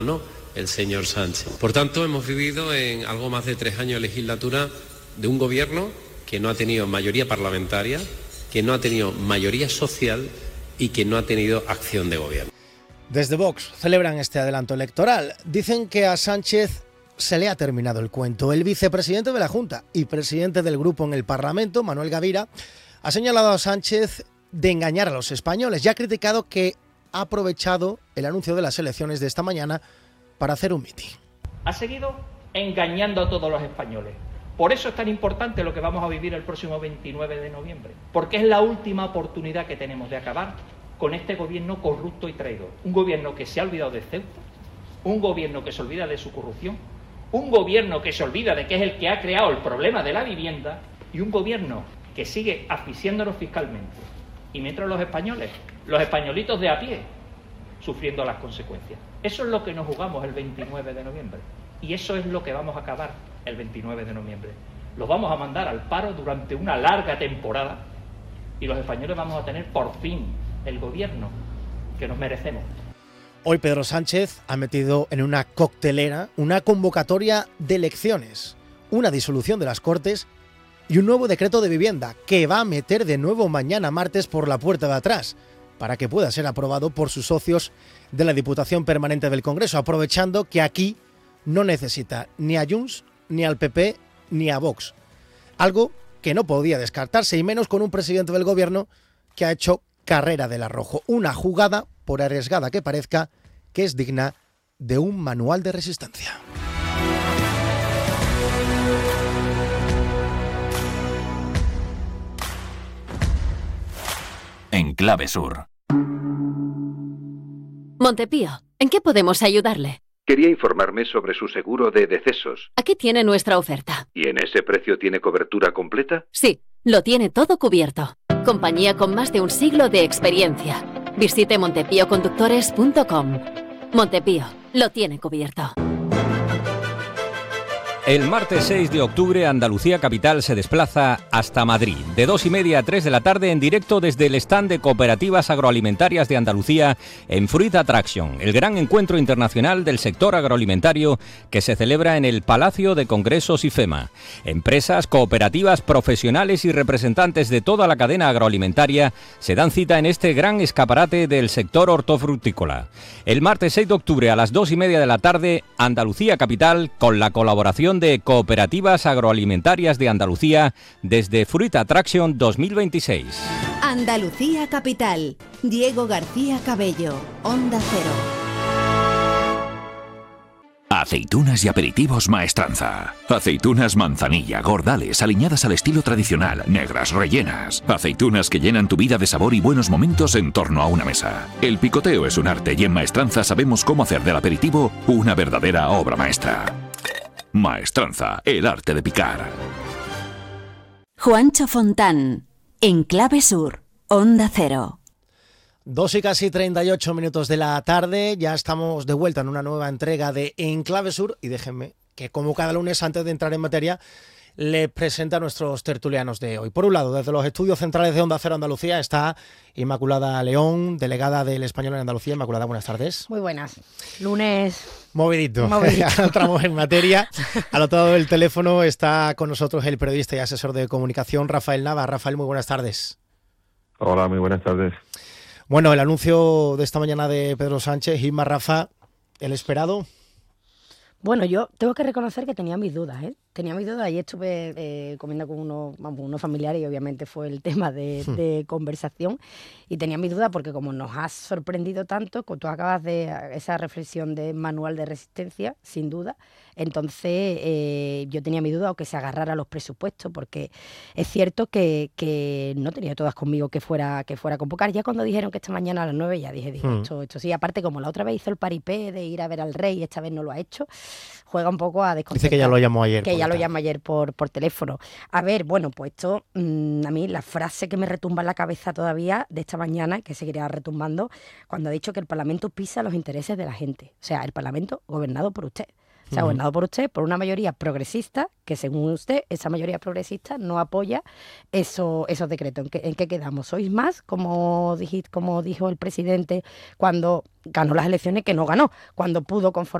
¿no? El señor Sánchez. Por tanto, hemos vivido en algo más de 3 años de legislatura de un gobierno que no ha tenido mayoría parlamentaria, que no ha tenido mayoría social y que no ha tenido acción de gobierno. Desde Vox celebran este adelanto electoral. Dicen que a Sánchez se le ha terminado el cuento. El vicepresidente de la Junta y presidente del grupo en el Parlamento, Manuel Gavira, ha señalado a Sánchez de engañar a los españoles y ha criticado que ha aprovechado el anuncio de las elecciones de esta mañana para hacer un mitin. Ha seguido engañando a todos los españoles. Por eso es tan importante lo que vamos a vivir el próximo 29 de noviembre, porque es la última oportunidad que tenemos de acabar con este gobierno corrupto y traidor. Un gobierno que se ha olvidado de Ceuta, un gobierno que se olvida de su corrupción, un gobierno que se olvida de que es el que ha creado el problema de la vivienda y un gobierno que sigue asfixiándonos fiscalmente. Y mientras los españoles, los españolitos de a pie, sufriendo las consecuencias. Eso es lo que nos jugamos el 29 de noviembre. Y eso es lo que vamos a acabar el 29 de noviembre. Los vamos a mandar al paro durante una larga temporada y los españoles vamos a tener por fin el gobierno que nos merecemos. Hoy Pedro Sánchez ha metido en una coctelera una convocatoria de elecciones, una disolución de las Cortes y un nuevo decreto de vivienda que va a meter de nuevo mañana martes por la puerta de atrás para que pueda ser aprobado por sus socios de la Diputación Permanente del Congreso, aprovechando que aquí no necesita ni a Junts, ni al PP, ni a Vox. Algo que no podía descartarse, y menos con un presidente del gobierno que ha hecho carrera del arrojo. Una jugada, por arriesgada que parezca, que es digna de un manual de resistencia. En Clave Sur. Montepío, ¿en qué podemos ayudarle? Quería informarme sobre su seguro de decesos. Aquí tiene nuestra oferta. ¿Y en ese precio tiene cobertura completa? Sí, lo tiene todo cubierto. Compañía con más de un siglo de experiencia. Visite montepíoconductores.com. Montepío, lo tiene cubierto. El martes 6 de octubre, Andalucía Capital se desplaza hasta Madrid, de 2:30 a 3 de la tarde en directo desde el stand de Cooperativas Agroalimentarias de Andalucía en Fruit Attraction, el gran encuentro internacional del sector agroalimentario que se celebra en el Palacio de Congresos IFEMA. Empresas, cooperativas, profesionales y representantes de toda la cadena agroalimentaria se dan cita en este gran escaparate del sector hortofrutícola. El martes 6 de octubre a las 2:30 de la tarde, Andalucía Capital, con la colaboración de Cooperativas Agroalimentarias de Andalucía desde Fruit Attraction 2026. Andalucía Capital. Diego García Cabello, Onda Cero. Aceitunas y aperitivos Maestranza. Aceitunas manzanilla, gordales, aliñadas al estilo tradicional, negras, rellenas. Aceitunas que llenan tu vida de sabor y buenos momentos en torno a una mesa. El picoteo es un arte y en Maestranza sabemos cómo hacer del aperitivo una verdadera obra maestra. Maestranza, el arte de picar. Juancho Fontán, en Clave Sur, Onda Cero. 2:38 de la tarde, ya estamos de vuelta en una nueva entrega de En Clave Sur y déjenme que, como cada lunes, antes de entrar en materia, les presenta a nuestros tertulianos de hoy. Por un lado, desde los estudios centrales de Onda Cero Andalucía está Inmaculada León, delegada del Español en Andalucía. Inmaculada, buenas tardes. Muy buenas. Lunes movidito. Ya entramos en materia. Al otro lado del teléfono está con nosotros el periodista y asesor de comunicación Rafael Nava. Rafael, muy buenas tardes. Hola, muy buenas tardes. Bueno, el anuncio de esta mañana de Pedro Sánchez, Inma, Rafa, ¿el esperado? Bueno, yo tengo que reconocer que tenía mis dudas, ¿eh? Tenía mis dudas y estuve comiendo con unos familiares y obviamente fue el tema de conversación y tenía mis dudas porque como nos has sorprendido tanto, tú acabas de esa reflexión de manual de resistencia, sin duda, entonces yo tenía mis dudas o que se agarrara a los presupuestos porque es cierto que no tenía todas conmigo que fuera a convocar. Ya cuando dijeron que esta mañana a las 9 ya dije esto sí, aparte como la otra vez hizo el paripé de ir a ver al rey y esta vez no lo ha hecho, juega un poco a desconcertar. Dice que ya lo llamó ayer. Que ya lo llamó ayer por teléfono. A ver, bueno, pues esto, a mí la frase que me retumba en la cabeza todavía de esta mañana, que seguirá retumbando, cuando ha dicho que el Parlamento pisa los intereses de la gente. O sea, el Parlamento gobernado por usted. Se ha gobernado por usted, por una mayoría progresista, que según usted, esa mayoría progresista no apoya esos decretos. ¿En qué quedamos? ¿Sois más, como dijo el presidente cuando ganó las elecciones, que no ganó, cuando pudo conformar